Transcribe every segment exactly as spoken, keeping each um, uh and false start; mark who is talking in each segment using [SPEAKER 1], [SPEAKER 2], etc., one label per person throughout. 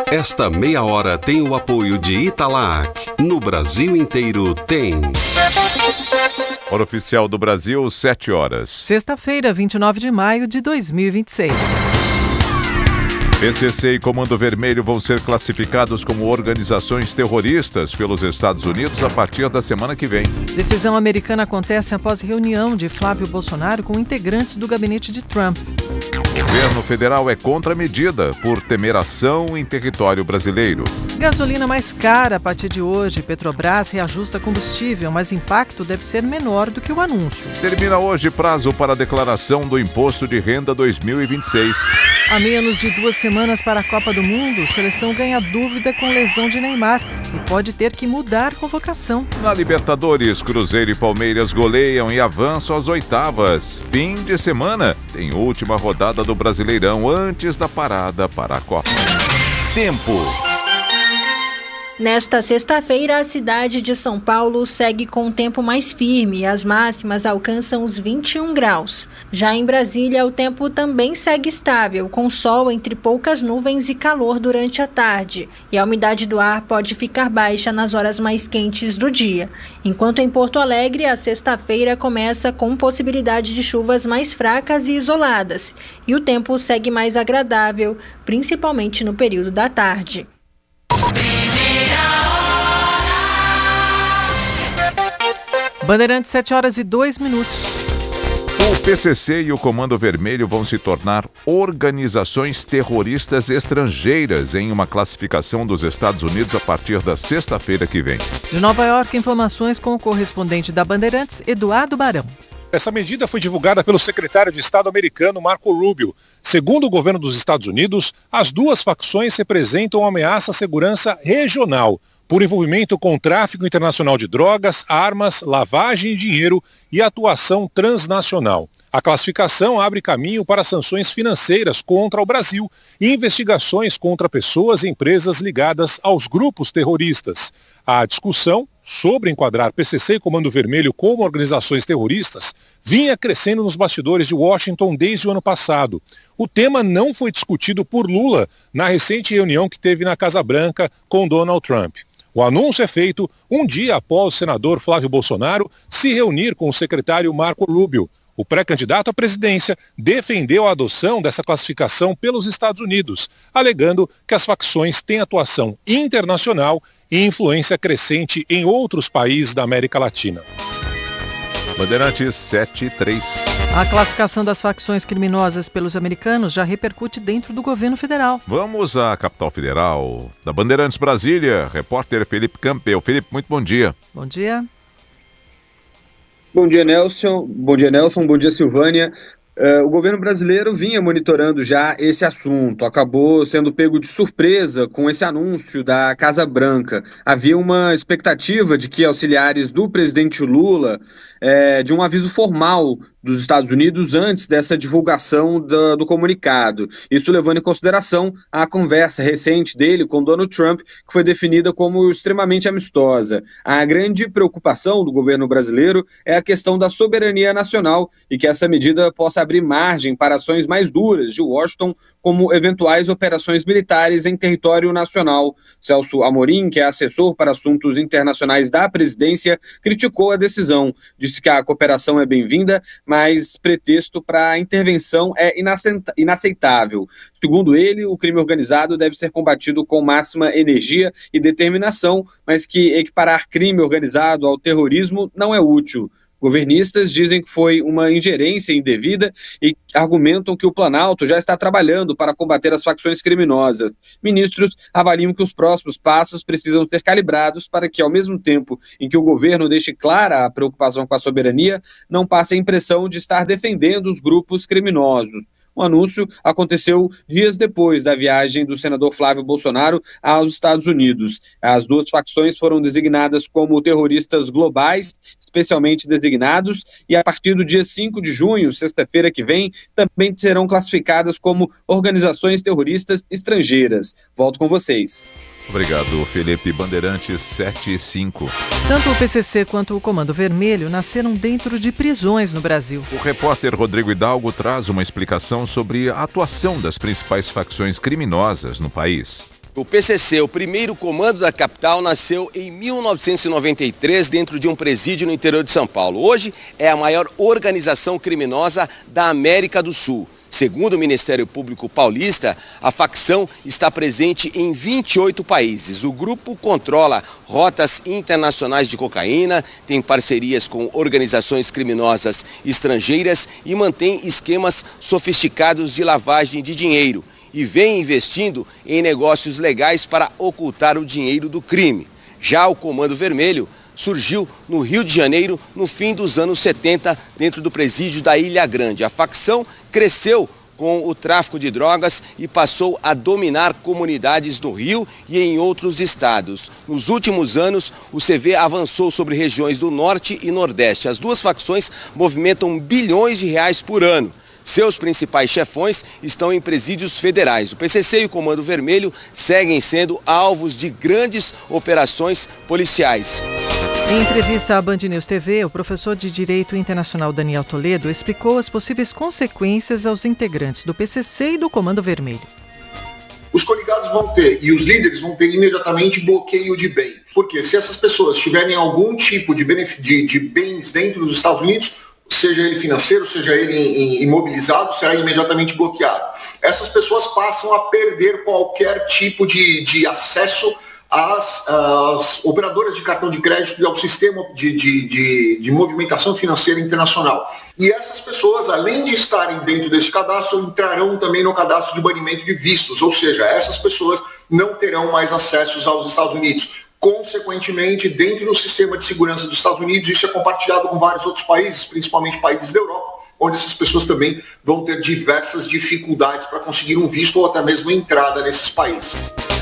[SPEAKER 1] Esta meia hora tem o apoio de Italac. No Brasil inteiro tem.
[SPEAKER 2] Hora oficial do Brasil, sete horas.
[SPEAKER 3] Sexta-feira, vinte e nove de maio de dois mil e vinte e seis.
[SPEAKER 2] P C C e Comando Vermelho vão ser classificados como organizações terroristas pelos Estados Unidos a partir da semana que vem.
[SPEAKER 3] Decisão americana acontece após reunião de Flávio Bolsonaro com integrantes do gabinete de Trump.
[SPEAKER 2] O governo federal é contra a medida por temer ação em território brasileiro.
[SPEAKER 3] Gasolina mais cara a partir de hoje. Petrobras reajusta combustível, mas impacto deve ser menor do que o anúncio.
[SPEAKER 2] Termina hoje prazo para a declaração do Imposto de Renda dois mil e vinte e seis.
[SPEAKER 3] A menos de duas semanas para a Copa do Mundo, seleção ganha dúvida com lesão de Neymar e pode ter que mudar convocação.
[SPEAKER 2] Na Libertadores, Cruzeiro e Palmeiras goleiam e avançam às oitavas. Fim de semana tem última rodada do Brasileirão antes da parada para a Copa. Tempo.
[SPEAKER 4] Nesta sexta-feira, a cidade de São Paulo segue com o tempo mais firme e as máximas alcançam os vinte e um graus. Já em Brasília, o tempo também segue estável, com sol entre poucas nuvens e calor durante a tarde. E a umidade do ar pode ficar baixa nas horas mais quentes do dia. Enquanto em Porto Alegre, a sexta-feira começa com possibilidade de chuvas mais fracas e isoladas. E o tempo segue mais agradável, principalmente no período da tarde.
[SPEAKER 3] Bandeirantes, sete horas e dois minutos.
[SPEAKER 2] O P C C e o Comando Vermelho vão se tornar organizações terroristas estrangeiras em uma classificação dos Estados Unidos a partir da sexta-feira que vem.
[SPEAKER 3] De Nova York, informações com o correspondente da Bandeirantes, Eduardo Barão.
[SPEAKER 5] Essa medida foi divulgada pelo secretário de Estado americano Marco Rubio. Segundo o governo dos Estados Unidos, as duas facções representam uma ameaça à segurança regional, por envolvimento com tráfico internacional de drogas, armas, lavagem de dinheiro e atuação transnacional. A classificação abre caminho para sanções financeiras contra o Brasil e investigações contra pessoas e empresas ligadas aos grupos terroristas. A discussão sobre enquadrar P C C e Comando Vermelho como organizações terroristas vinha crescendo nos bastidores de Washington desde o ano passado. O tema não foi discutido por Lula na recente reunião que teve na Casa Branca com Donald Trump. O anúncio é feito um dia após o senador Flávio Bolsonaro se reunir com o secretário Marco Rubio. O pré-candidato à presidência defendeu a adoção dessa classificação pelos Estados Unidos, alegando que as facções têm atuação internacional e influência crescente em outros países da América Latina.
[SPEAKER 2] Bandeirantes sete e três.
[SPEAKER 3] A classificação das facções criminosas pelos americanos já repercute dentro do governo federal.
[SPEAKER 2] Vamos à capital federal da Bandeirantes Brasília. Repórter Felipe Campbell. Felipe, muito bom dia.
[SPEAKER 3] Bom dia.
[SPEAKER 6] Bom dia, Nelson. Bom dia, Nelson. Bom dia, Silvânia. Uh, o governo brasileiro vinha monitorando já esse assunto, acabou sendo pego de surpresa com esse anúncio da Casa Branca. Havia uma expectativa de que auxiliares do presidente Lula, é, de um aviso formal dos Estados Unidos antes dessa divulgação do, do comunicado. Isso levando em consideração a conversa recente dele com Donald Trump, que foi definida como extremamente amistosa. A grande preocupação do governo brasileiro é a questão da soberania nacional e que essa medida possa abrir margem para ações mais duras de Washington, como eventuais operações militares em território nacional. Celso Amorim, que é assessor para assuntos internacionais da presidência, criticou a decisão. Disse que a cooperação é bem-vinda, mas pretexto para a intervenção é inaceitável. Segundo ele, o crime organizado deve ser combatido com máxima energia e determinação, mas que equiparar crime organizado ao terrorismo não é útil. Governistas dizem que foi uma ingerência indevida e argumentam que o Planalto já está trabalhando para combater as facções criminosas. Ministros avaliam que os próximos passos precisam ser calibrados para que, ao mesmo tempo em que o governo deixe clara a preocupação com a soberania, não passe a impressão de estar defendendo os grupos criminosos. O anúncio aconteceu dias depois da viagem do senador Flávio Bolsonaro aos Estados Unidos. As duas facções foram designadas como terroristas globais, especialmente designados, e a partir do dia cinco de junho, sexta-feira que vem, também serão classificadas como organizações terroristas estrangeiras. Volto com vocês.
[SPEAKER 2] Obrigado, Felipe. Bandeirantes sete e cinco.
[SPEAKER 3] Tanto o P C C quanto o Comando Vermelho nasceram dentro de prisões no Brasil.
[SPEAKER 2] O repórter Rodrigo Hidalgo traz uma explicação sobre a atuação das principais facções criminosas no país.
[SPEAKER 7] O P C C, o primeiro comando da capital, nasceu em mil novecentos e noventa e três dentro de um presídio no interior de São Paulo. Hoje é a maior organização criminosa da América do Sul. Segundo o Ministério Público Paulista, a facção está presente em vinte e oito países. O grupo controla rotas internacionais de cocaína, tem parcerias com organizações criminosas estrangeiras e mantém esquemas sofisticados de lavagem de dinheiro. E vem investindo em negócios legais para ocultar o dinheiro do crime. Já o Comando Vermelho surgiu no Rio de Janeiro no fim dos anos setenta, dentro do presídio da Ilha Grande. A facção cresceu com o tráfico de drogas e passou a dominar comunidades no Rio e em outros estados. Nos últimos anos, o C V avançou sobre regiões do Norte e Nordeste. As duas facções movimentam bilhões de reais por ano. Seus principais chefões estão em presídios federais. O P C C e o Comando Vermelho seguem sendo alvos de grandes operações policiais.
[SPEAKER 3] Em entrevista à Band News T V, o professor de Direito Internacional Daniel Toledo explicou as possíveis consequências aos integrantes do P C C e do Comando Vermelho.
[SPEAKER 8] Os coligados vão ter, e os líderes vão ter imediatamente bloqueio de bem. Porque se essas pessoas tiverem algum tipo de, benef- de, de bens dentro dos Estados Unidos, seja ele financeiro, seja ele imobilizado, será imediatamente bloqueado. Essas pessoas passam a perder qualquer tipo de, de acesso às, às operadoras de cartão de crédito e ao sistema de, de, de, de movimentação financeira internacional. E essas pessoas, além de estarem dentro desse cadastro, entrarão também no cadastro de banimento de vistos, ou seja, essas pessoas não terão mais acessos aos Estados Unidos. Consequentemente, dentro do sistema de segurança dos Estados Unidos, isso é compartilhado com vários outros países, principalmente países da Europa, onde essas pessoas também vão ter diversas dificuldades para conseguir um visto ou até mesmo entrada nesses países.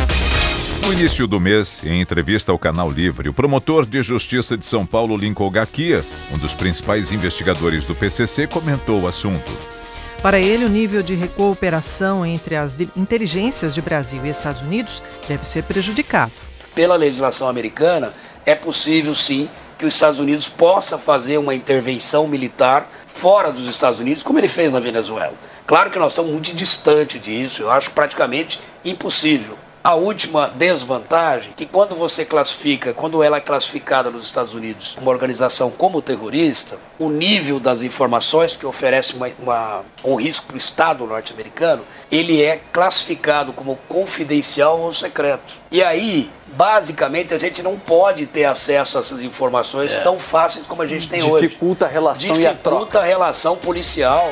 [SPEAKER 2] No início do mês, em entrevista ao Canal Livre, o promotor de Justiça de São Paulo, Lincoln Gakia, um dos principais investigadores do P C C, comentou o assunto.
[SPEAKER 3] Para ele, o nível de cooperação entre as inteligências de Brasil e Estados Unidos deve ser prejudicado.
[SPEAKER 9] Pela legislação americana, é possível sim que os Estados Unidos possa fazer uma intervenção militar fora dos Estados Unidos, como ele fez na Venezuela. Claro que nós estamos muito distante disso, eu acho praticamente impossível. A última desvantagem é que quando você classifica, quando ela é classificada nos Estados Unidos, uma organização como terrorista, o nível das informações que oferece uma, uma, um risco para o Estado norte-americano, ele é classificado como confidencial ou secreto. E aí, basicamente, a gente não pode ter acesso a essas informações é. tão fáceis como a gente tem
[SPEAKER 10] Dificulta
[SPEAKER 9] hoje.
[SPEAKER 10] Dificulta a relação
[SPEAKER 9] Dificulta
[SPEAKER 10] e a troca.
[SPEAKER 9] Dificulta a relação policial.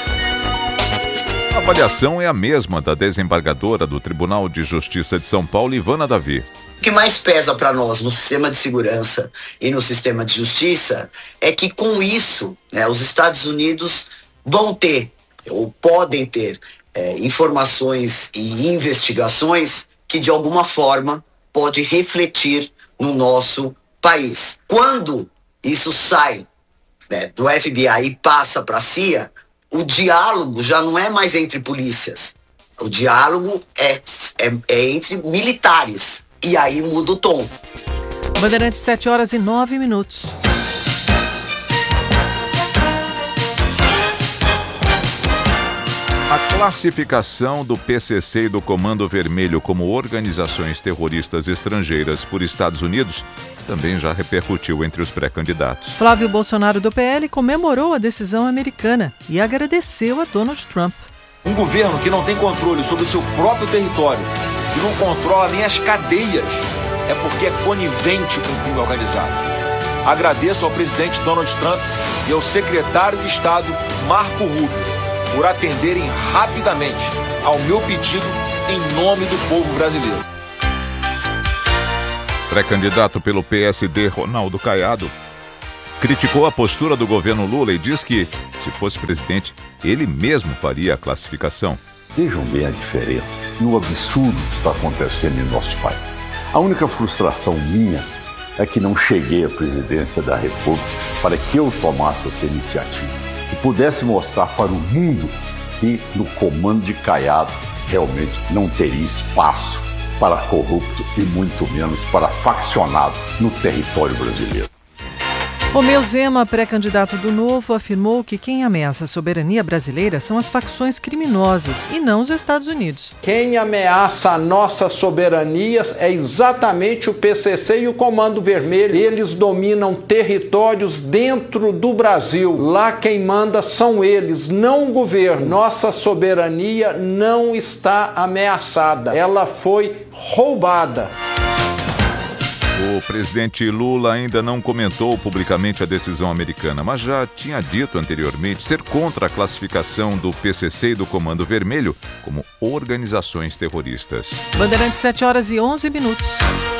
[SPEAKER 2] A avaliação é a mesma da desembargadora do Tribunal de Justiça de São Paulo, Ivana Davi.
[SPEAKER 11] O que mais pesa para nós no sistema de segurança e no sistema de justiça é que com isso, né, os Estados Unidos vão ter, ou podem ter, é, informações e investigações que de alguma forma pode refletir no nosso país. Quando isso sai, né, do F B I e passa para a C I A, o diálogo já não é mais entre polícias. O diálogo é, é, é entre militares. E aí muda o tom.
[SPEAKER 3] Bandeirantes, sete horas e nove minutos.
[SPEAKER 2] A classificação do P C C e do Comando Vermelho como organizações terroristas estrangeiras por Estados Unidos também já repercutiu entre os pré-candidatos.
[SPEAKER 3] Flávio Bolsonaro, do P L, comemorou a decisão americana e agradeceu a Donald Trump.
[SPEAKER 12] Um governo que não tem controle sobre o seu próprio território e não controla nem as cadeias é porque é conivente com o crime organizado. Agradeço ao presidente Donald Trump e ao secretário de Estado Marco Rubio por atenderem rapidamente ao meu pedido em nome do povo brasileiro.
[SPEAKER 2] Pré-candidato pelo P S D, Ronaldo Caiado, criticou a postura do governo Lula e diz que, se fosse presidente, ele mesmo faria a classificação.
[SPEAKER 13] Vejam bem a diferença e o absurdo que está acontecendo em nosso país. A única frustração minha é que não cheguei à presidência da República para que eu tomasse essa iniciativa e pudesse mostrar para o mundo que no comando de Caiado realmente não teria espaço para corrupto e muito menos para faccionado no território brasileiro.
[SPEAKER 3] Romeu Zema, pré-candidato do Novo, afirmou que quem ameaça a soberania brasileira são as facções criminosas e não os Estados Unidos.
[SPEAKER 10] Quem ameaça a nossa soberania é exatamente o P C C e o Comando Vermelho. Eles dominam territórios dentro do Brasil. Lá quem manda são eles, não o governo. Nossa soberania não está ameaçada. Ela foi roubada.
[SPEAKER 2] O presidente Lula ainda não comentou publicamente a decisão americana, mas já tinha dito anteriormente ser contra a classificação do P C C e do Comando Vermelho como organizações terroristas.
[SPEAKER 3] Bandeirantes, sete horas e onze minutos.